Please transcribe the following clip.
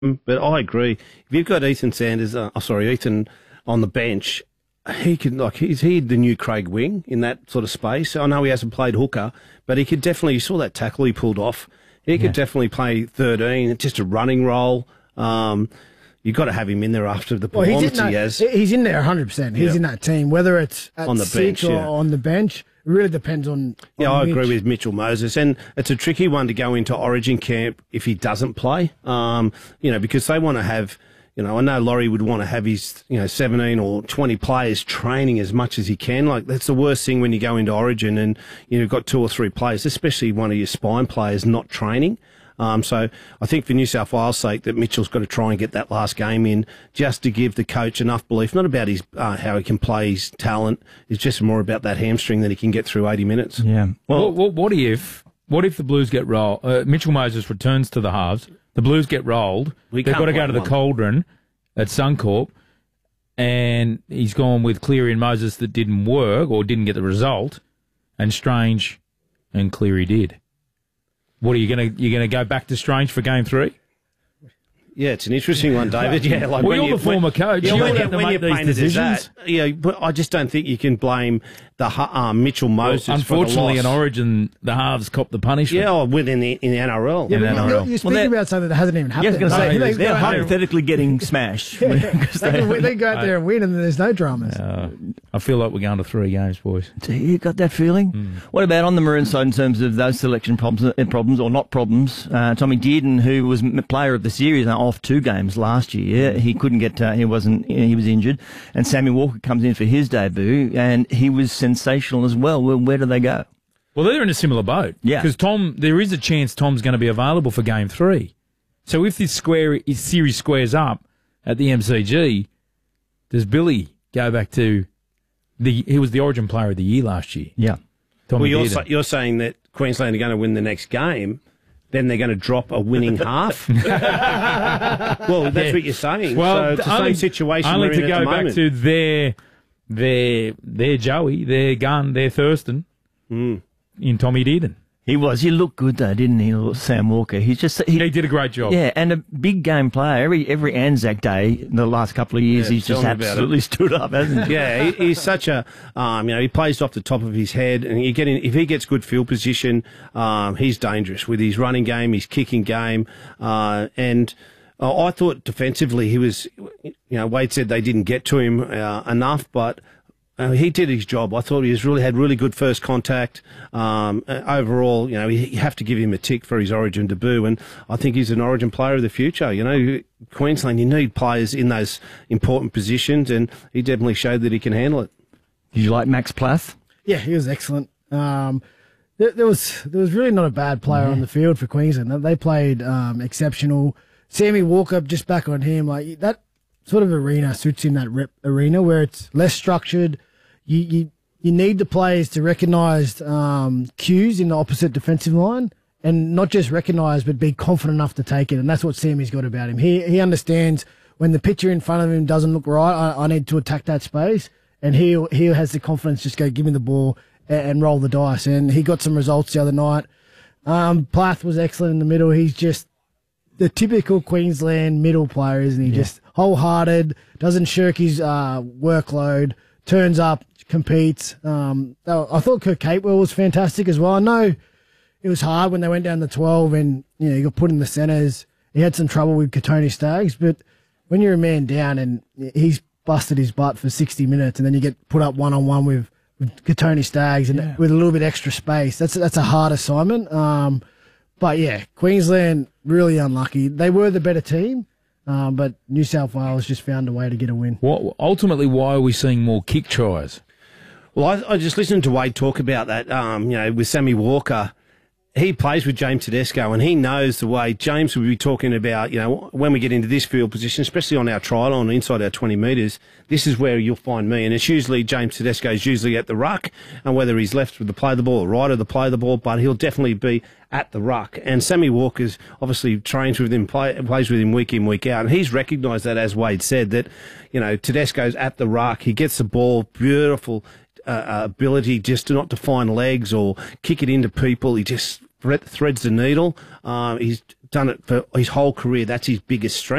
But I agree. If you've got Ethan Sanders, Ethan on the bench, he could he's the new Craig Wing in that sort of space. I know he hasn't played hooker, but he could definitely. You saw that tackle he pulled off. He could definitely play 13, just a running role. You've got to have him in there after the performance he has. He's in there 100%. He's in that team, whether it's on the bench or on the bench. It really depends on I agree with Mitchell Moses, and it's a tricky one to go into Origin camp if he doesn't play. Because they want to have. I know Laurie would want to have his 17 or 20 players training as much as he can. Like, that's the worst thing when you go into Origin and you've got 2 or 3 players, especially one of your spine players, not training. So I think for New South Wales' sake that Mitchell's got to try and get that last game in just to give the coach enough belief, not about his how he can play his talent. It's just more about that hamstring that he can get through 80 minutes. Yeah. Well, what if the Blues get rolled? Mitchell Moses returns to the halves. The Blues get rolled. They've got to go to the Cauldron at Suncorp, and he's gone with Cleary and Moses that didn't work or didn't get the result, and Strange and Cleary did. What are you gonna go back to Strange for game 3? Yeah, it's an interesting one, David. Yeah, like you're the former coach. Yeah, when you're these decisions. But I just don't think you can blame the Mitchell Moses. Well, unfortunately, in Origin, the halves cop the punishment. Yeah, within the NRL. Yeah, you're speaking about something that hasn't even happened. Yeah, they're hypothetically getting smashed. They go out there and win, and there's no dramas. I feel like we're going to 3 games, boys. You got that feeling? What about on the Maroon side in terms of those selection problems or not problems? Tommy Dearden, who was player of the series, off 2 games last year. He couldn't get. He was injured, and Sammy Walker comes in for his debut, and he was sensational as well. Where do they go? Well, they're in a similar boat. Yeah, because there is a chance Tom's going to be available for game 3. So if this series squares up at the MCG, does Billy go back to he was the Origin Player of the Year last year? Yeah. Well, you're saying that Queensland are going to win the next game. Then they're going to drop a winning half. Well, that's what you're saying. Well, so it's the same situation. Only we're in to go back to their Joey, their Gun, their Thurston in Tommy Dearden. He looked good though, didn't he, Sam Walker? He did a great job. Yeah, and a big game player. Every Anzac Day in the last couple of years, he's just absolutely stood up, hasn't he? Yeah, he's such a, he plays off the top of his head, and if he gets good field position, he's dangerous with his running game, his kicking game, and I thought defensively he was, Wade said they didn't get to him enough, but he did his job. I thought he had really good first contact. Overall, you have to give him a tick for his Origin debut, and I think he's an Origin player of the future. Queensland, you need players in those important positions, and he definitely showed that he can handle it. Did you like Max Plath? Yeah, he was excellent. There was really not a bad player on the field for Queensland. They played exceptional. Sammy Walker, just back on him, like that sort of arena suits him, that arena where it's less structured. You need the players to recognise cues in the opposite defensive line, and not just recognise, but be confident enough to take it. And that's what Sammy's got about him. He understands when the picture in front of him doesn't look right, I need to attack that space, and he has the confidence just go give me the ball and roll the dice. And he got some results the other night. Plath was excellent in the middle. He's just the typical Queensland middle player, isn't he? Yeah. Just wholehearted, doesn't shirk his workload, turns up, competes. I thought Kirk Capewell was fantastic as well. I know it was hard when they went down to 12 and he got put in the centres. He had some trouble with Katoni Staggs, but when you're a man down and he's busted his butt for 60 minutes and then you get put up one-on-one with Katoni Staggs and with a little bit extra space, that's a hard assignment. But yeah, Queensland really unlucky. They were the better team. But New South Wales just found a way to get a win. Ultimately, why are we seeing more kick tries? Well, I just listened to Wade talk about that, with Sammy Walker. He plays with James Tedesco, and he knows the way James will be talking about, when we get into this field position, especially on our trial line inside our 20 metres, this is where you'll find me. And it's usually James Tedesco is usually at the ruck, and whether he's left with the play the ball or right of the play the ball, but he'll definitely be at the ruck. And Sammy Walker's obviously trains with him, plays with him week in, week out, and he's recognised that, as Wade said, that, Tedesco's at the ruck, he gets the ball, beautiful ability just not to find legs or kick it into people. He just threads the needle. He's done it for his whole career. That's his biggest strength.